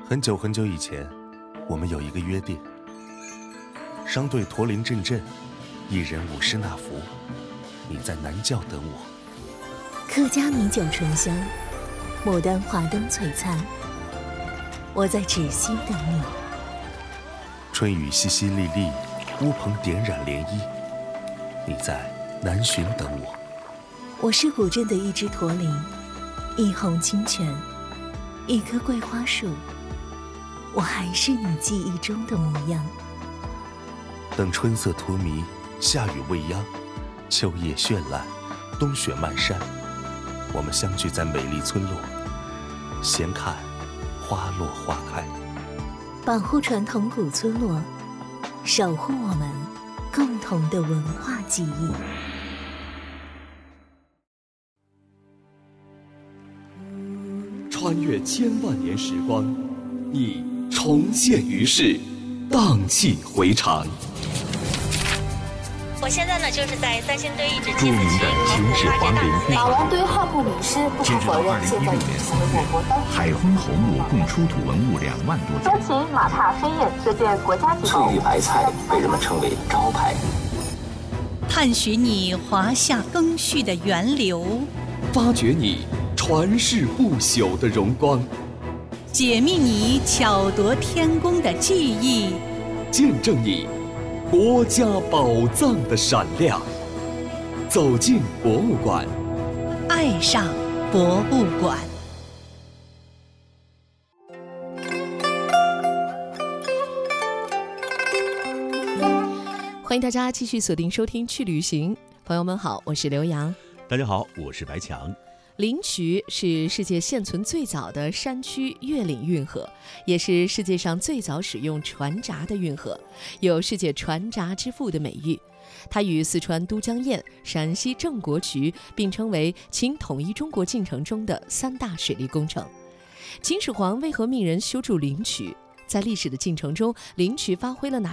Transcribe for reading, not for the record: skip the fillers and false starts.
很久很久以前，我们有一个约定：商队驼铃阵阵，一人舞狮那服。你在南教等我。 客家米酒醇香，牡丹花灯璀璨。我在芷溪等你。 春雨淅淅沥沥，乌篷点染涟漪。你在南浔等我。 我是古镇的一只驼铃，一泓清泉，一棵桂花树。我还是你记忆中的模样。 等春色荼蘼，夏雨未央，秋叶绚烂，冬雪漫山。我们相聚在美丽村落，闲看花落花开。 保护传统古村落，守护我们共同的文化记忆。 穿越千万年时光，你重现于世，荡气回肠。 我现在呢，就是在三星堆遗址著名的秦始皇陵墓。 马王堆汉墓迷失不可否认，现在已经成为我国当海昏侯墓共出土文物2万多件。 周秦马踏飞燕这件国家级翠玉白菜被人们称为招牌。 探寻你华夏更续的源流， 发掘你传世不朽的荣光， 解密你巧夺天工的技艺， 见证你国家宝藏的闪亮。走进博物馆， 爱上博物馆。 欢迎大家继续锁定收听去旅行。朋友们好，我是刘洋。 大家好，我是白强。 灵渠是世界现存最早的山区越岭运河，也是世界上最早使用船闸的运河，有世界船闸之父的美誉。它与四川都江堰、陕西郑国渠并称为秦统一中国进程中的3大水利工程。秦始皇为何命人修筑灵渠？在历史的进程中，灵渠发挥了哪